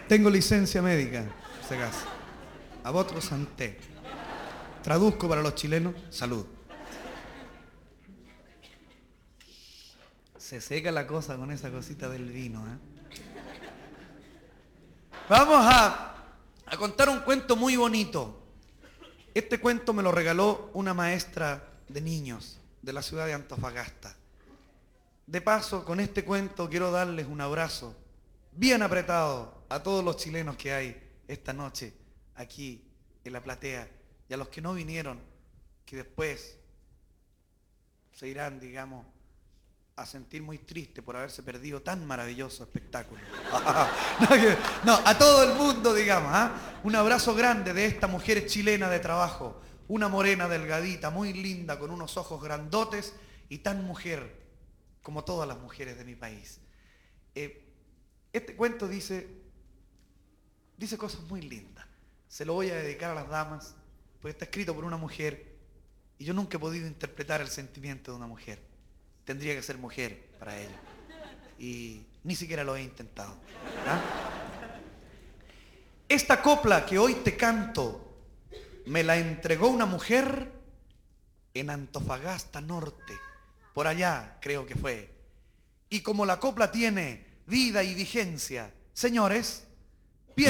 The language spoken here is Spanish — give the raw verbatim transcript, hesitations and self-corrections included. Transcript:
Tengo licencia médica, por si acaso. A votro santé. Traduzco para los chilenos, salud. Se seca la cosa con esa cosita del vino, ¿eh? Vamos a, a contar un cuento muy bonito. Este cuento me lo regaló una maestra de niños de la ciudad de Antofagasta. De paso, con este cuento quiero darles un abrazo bien apretado a todos los chilenos que hay esta noche aquí en la platea y a los que no vinieron, que después se irán, digamos, a sentir muy triste por haberse perdido tan maravilloso espectáculo. No, a todo el mundo, digamos, ¿eh? Un abrazo grande de esta mujer chilena de trabajo, una morena delgadita, muy linda, con unos ojos grandotes y tan mujer como todas las mujeres de mi país. Eh, este cuento dice, dice cosas muy lindas. Se lo voy a dedicar a las damas, porque está escrito por una mujer y yo nunca he podido interpretar el sentimiento de una mujer. Tendría que ser mujer para ello. Y ni siquiera lo he intentado. ¿Ah? Esta copla que hoy te canto me la entregó una mujer en Antofagasta Norte. Por allá creo que fue. Y como la copla tiene vida y vigencia, señores,